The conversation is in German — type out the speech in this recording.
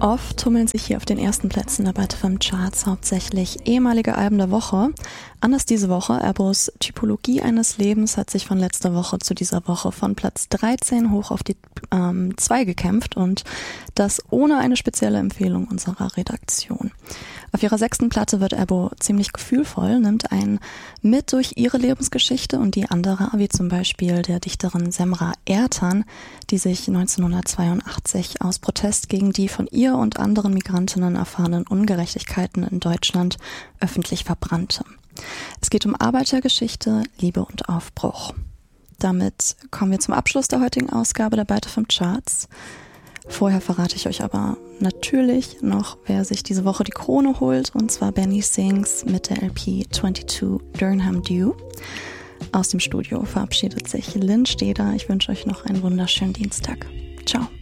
Oft tummeln sich hier auf den ersten Plätzen der Bite.fm-Charts hauptsächlich ehemalige Alben der Woche. Anders diese Woche. Abos Typologie eines Lebens hat sich von letzter Woche zu dieser Woche von Platz 13 hoch auf die 2 gekämpft und das ohne eine spezielle Empfehlung unserer Redaktion. Auf ihrer 6. Platte wird Abo ziemlich gefühlvoll, nimmt einen mit durch ihre Lebensgeschichte und die andere, wie zum Beispiel der Dichterin Semra Ertan, die sich 1982 aus Protest gegen die von ihr und anderen Migrantinnen erfahrenen Ungerechtigkeiten in Deutschland öffentlich verbrannte. Es geht um Arbeitergeschichte, Liebe und Aufbruch. Damit kommen wir zum Abschluss der heutigen Ausgabe der Bite.fm-Charts. Vorher verrate ich euch aber natürlich noch, wer sich diese Woche die Krone holt, und zwar Benny Sings mit der LP 22 Durham Dew. Aus dem Studio verabschiedet sich Lynn Steder. Ich wünsche euch noch einen wunderschönen Dienstag. Ciao.